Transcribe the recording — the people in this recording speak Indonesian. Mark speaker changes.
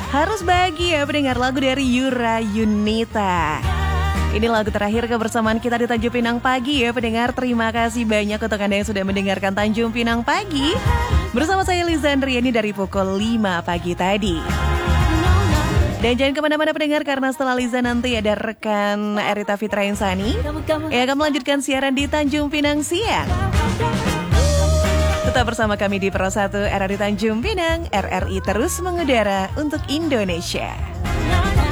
Speaker 1: Harus bahagia mendengar lagu dari Yura Yunita. Ini lagu terakhir kebersamaan kita di Tanjung Pinang Pagi ya pendengar. Terima kasih banyak untuk Anda yang sudah mendengarkan Tanjung Pinang Pagi. Bersama saya Liza Andriani dari pukul 5 pagi tadi. Dan jangan kemana-mana pendengar, karena setelah Liza nanti ada rekan Erita Fitra Insani yang akan melanjutkan siaran di Tanjung Pinang Siang. Tetap bersama kami di Pro 1 RRI Tanjung Pinang. RRI terus mengudara untuk Indonesia.